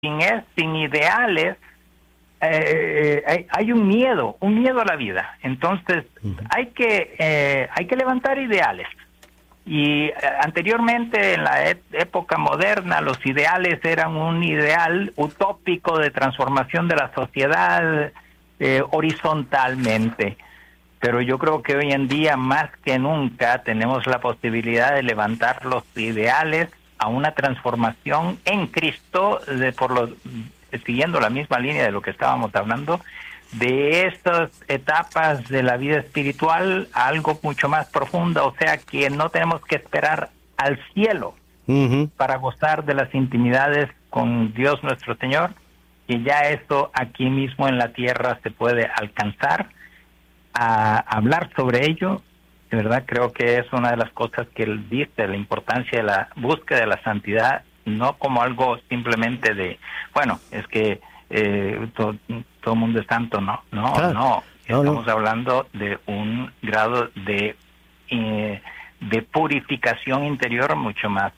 sin ideales, hay un miedo a la vida. Entonces, hay que levantar ideales. Y anteriormente, en la época moderna, los ideales eran un ideal utópico de transformación de la sociedad horizontalmente. Pero yo creo que hoy en día, más que nunca, tenemos la posibilidad de levantar los ideales a una transformación en Cristo, siguiendo la misma línea de lo que estábamos hablando, de estas etapas de la vida espiritual a algo mucho más profundo. O sea que no tenemos que esperar al cielo para gozar de las intimidades con Dios nuestro Señor, y ya esto aquí mismo en la tierra se puede alcanzar. A hablar sobre ello, de verdad creo que es una de las cosas que él dice, la importancia de la búsqueda de la santidad, no como algo simplemente de, bueno, es que todo el mundo es santo, no, estamos hablando de un grado de purificación interior mucho más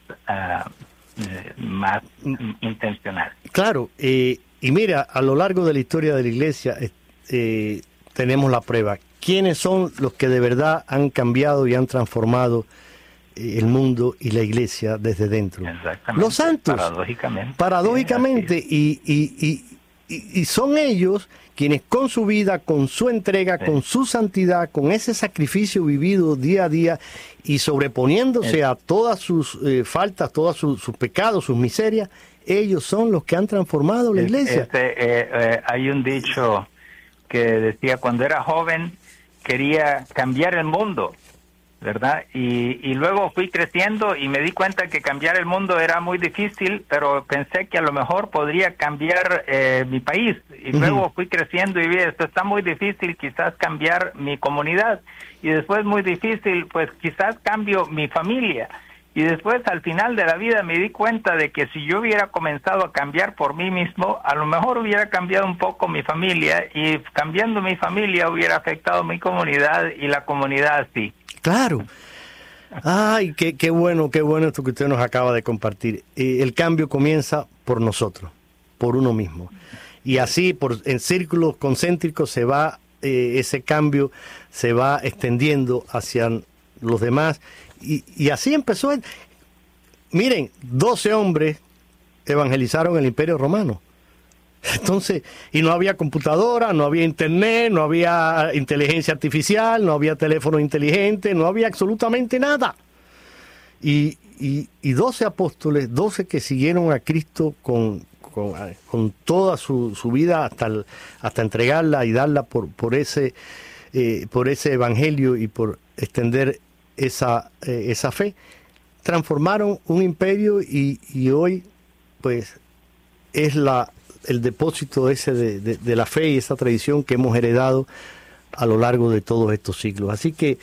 intencional. Claro, y mira, a lo largo de la historia de la Iglesia tenemos la prueba. ¿Quiénes son los que de verdad han cambiado y han transformado el mundo y la Iglesia desde dentro? Exactamente. Los santos. Paradójicamente. Y son ellos quienes con su vida, con su entrega, con su santidad, con ese sacrificio vivido día a día y sobreponiéndose a todas sus faltas, todos sus pecados, sus miserias, ellos son los que han transformado la Iglesia. Hay un dicho que decía: cuando era joven quería cambiar el mundo, ¿verdad? Y luego fui creciendo y me di cuenta que cambiar el mundo era muy difícil, pero pensé que a lo mejor podría cambiar mi país. Y luego fui creciendo y vi, esto está muy difícil, quizás cambiar mi comunidad. Y después muy difícil, pues quizás cambio mi familia. Y después, al final de la vida, me di cuenta de que si yo hubiera comenzado a cambiar por mí mismo, a lo mejor hubiera cambiado un poco mi familia, y cambiando mi familia hubiera afectado mi comunidad, y la comunidad sí. Claro. Ay, qué bueno esto que usted nos acaba de compartir. El cambio comienza por nosotros, por uno mismo. Y así, en círculos concéntricos, se va ese cambio, se va extendiendo hacia los demás. Y así empezó. Miren, 12 hombres evangelizaron el Imperio Romano. Entonces, y no había computadora, no había internet, no había inteligencia artificial, no había teléfono inteligente, no había absolutamente nada. Y 12 apóstoles, 12 que siguieron a Cristo con toda su vida hasta entregarla y darla por ese evangelio y por extender esa fe, transformaron un imperio y hoy pues es el depósito ese de la fe y esa tradición que hemos heredado a lo largo de todos estos siglos. Así que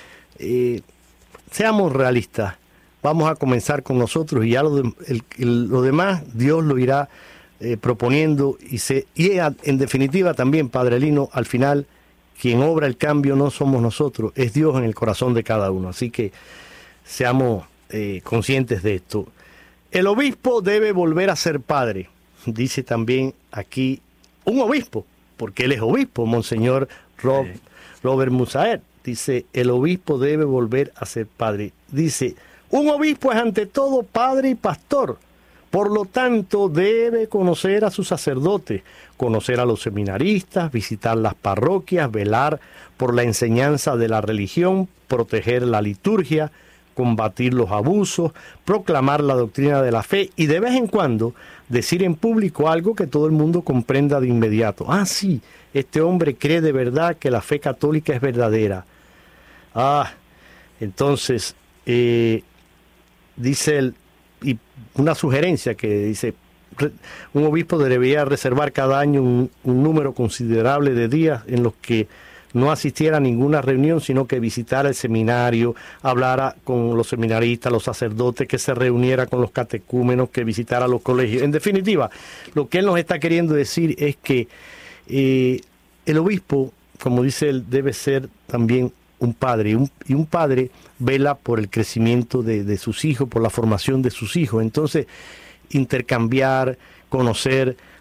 seamos realistas, vamos a comenzar con nosotros y ya lo demás Dios lo irá proponiendo y en definitiva también, Padre Lino, al final quien obra el cambio no somos nosotros, es Dios en el corazón de cada uno. Así que seamos conscientes de esto. El obispo debe volver a ser padre, dice también aquí un obispo, porque él es obispo, Monseñor Robert Musaer. Dice, el obispo debe volver a ser padre. Dice, un obispo es ante todo padre y pastor. Por lo tanto, debe conocer a sus sacerdotes, conocer a los seminaristas, visitar las parroquias, velar por la enseñanza de la religión, proteger la liturgia, combatir los abusos, proclamar la doctrina de la fe y de vez en cuando decir en público algo que todo el mundo comprenda de inmediato. Ah, sí, este hombre cree de verdad que la fe católica es verdadera. Entonces, dice él, y una sugerencia que dice, un obispo debería reservar cada año un número considerable de días en los que no asistiera a ninguna reunión, sino que visitara el seminario, hablara con los seminaristas, los sacerdotes, que se reuniera con los catecúmenos, que visitara los colegios. En definitiva, lo que él nos está queriendo decir es que el obispo, como dice él, debe ser también un padre, y un padre vela por el crecimiento de sus hijos, por la formación de sus hijos. Entonces, intercambiar, conocer